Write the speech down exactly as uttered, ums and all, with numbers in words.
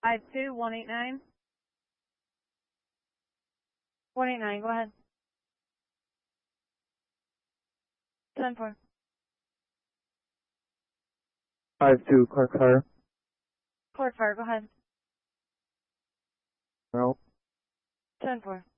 Five two one eight nine. One eight nine. Go ahead. Ten four. Five two, Clark Fire. Clark Fire. Go ahead. No. Ten four.